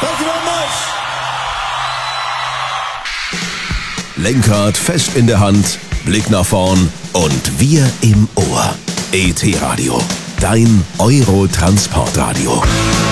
Thank you very much. Lenkrad fest in der Hand, Blick nach vorn und wir im Ohr. ET Radio, dein Euro-Transportradio.